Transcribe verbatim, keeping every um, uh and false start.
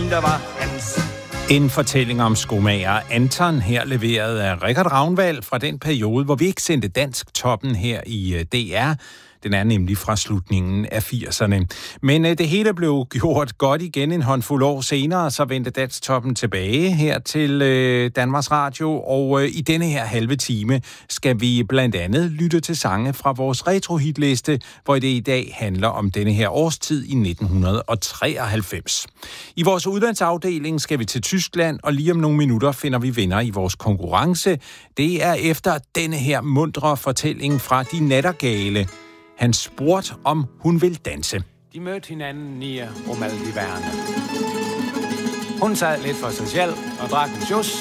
der var hans. En fortælling om skomager Anton, her leveret af Richard Ravnvald fra den periode, hvor vi ikke sendte dansk toppen her i D R. Den er nemlig fra slutningen af firserne. Men øh, det hele blev gjort godt igen en håndfuld år senere, så vendte Dansktoppen tilbage her til øh, Danmarks Radio, og øh, i denne her halve time skal vi blandt andet lytte til sange fra vores retrohitliste, hvor det i dag handler om denne her årstid i nitten treoghalvfems. I vores udlandsafdeling skal vi til Tyskland, og lige om nogle minutter finder vi vinder i vores konkurrence. Det er efter denne her muntre fortælling fra De Nattergale. Han spurgte, om hun vil danse. De mødte hinanden i Romaldiverne. Hun sad lidt for sig selv og drak en sjus,